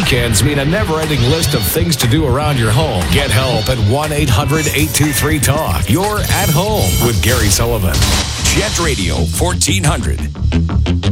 weekends mean a never-ending list of things to do around your home. Get help at 1-800-823-TALK. You're at home with Gary Sullivan. Jet Radio 1400.